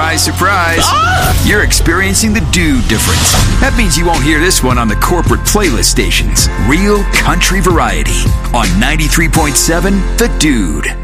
Surprise, surprise. You're experiencing the Dude difference. That means you won't hear this one on the corporate playlist stations. Real country variety on 93.7 The Dude.